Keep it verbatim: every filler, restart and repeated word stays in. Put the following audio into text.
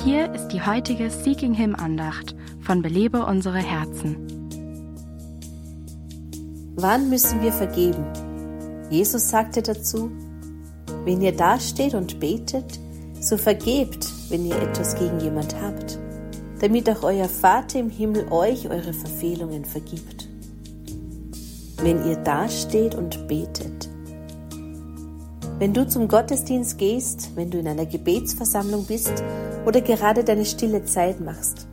Hier ist die heutige Seeking Him Andacht von Belebe unsere Herzen. Wann müssen wir vergeben? Jesus sagte dazu: Wenn ihr dasteht und betet, so vergebt, wenn ihr etwas gegen jemand habt, damit auch euer Vater im Himmel euch eure Verfehlungen vergibt. Wenn ihr dasteht und betet. Wenn du zum Gottesdienst gehst, wenn du in einer Gebetsversammlung bist oder gerade deine stille Zeit machst,